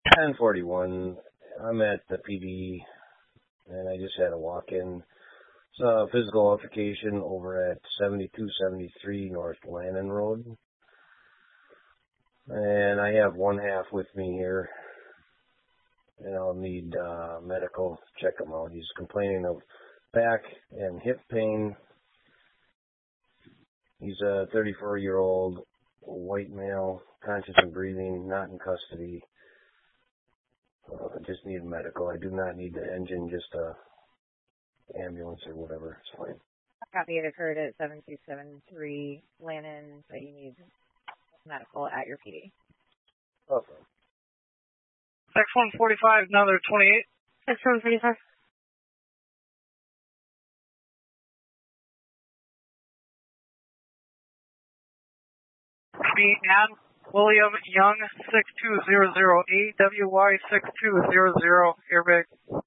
1041. I'm at the PD, and I just had a walk-in. It's a physical altercation over at 7273 North Lannon Road. And I have one half with me here, and I'll need medical to check him out. He's complaining of back and hip pain. He's a 34-year-old white male, conscious and breathing, not in custody. I just need medical. I do not need the engine, just a ambulance or whatever. It's fine. Copy, it occurred at 7273 Lannon, but you need medical at your PD. Okay. 6145, another 28. 6145. Ann William Young, 6200, AWY 6200, airbag.